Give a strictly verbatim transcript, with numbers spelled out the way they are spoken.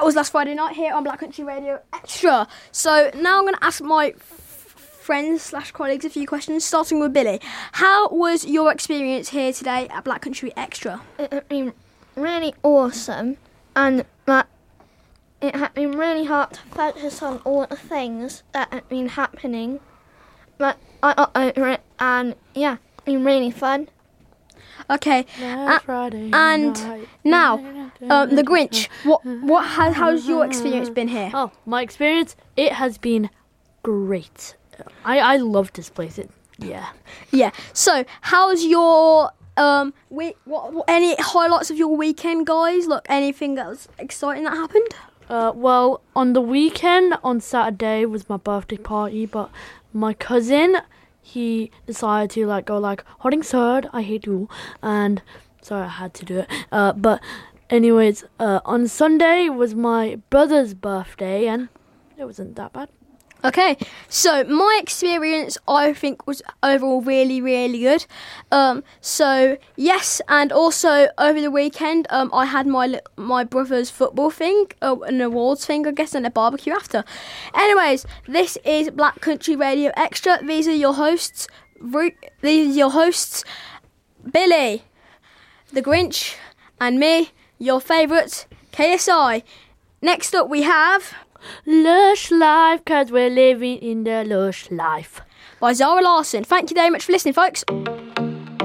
that was last Friday night here on Black Country Radio Extra. So now I'm going to ask my f- friends slash colleagues a few questions, starting with Billy. How was your experience here today at Black Country Extra? It had been really awesome, and that it had been really hard to focus on all the things that had been happening, but I got over it, and yeah, it's been really fun. Okay, uh, and now, um, the Grinch, what, what has, how's your experience been here? Oh, my experience, it has been great. I, I love this place. It, yeah. Yeah, so how's your, um, week, what, what, any highlights of your weekend, guys? Look, anything that was exciting that happened? Uh, well, on the weekend, on Saturday, was my birthday party, but my cousin... he decided to like go like Hollingsford, I hate you, and sorry I had to do it. Uh, but anyways, uh, on Sunday was my brother's birthday, and it wasn't that bad. Okay, so my experience, I think, was overall really, really good. Um, so yes, and also over the weekend, um, I had my li- my brother's football thing, uh, an awards thing, I guess, and a barbecue after. Anyways, this is Black Country Radio Extra. These are your hosts. Ru- these are your hosts, Billy, the Grinch, and me, your favourite K S I. Next up, we have. Lush life, cause we're living in the lush life. By Zara Larson. Thank you very much for listening, folks.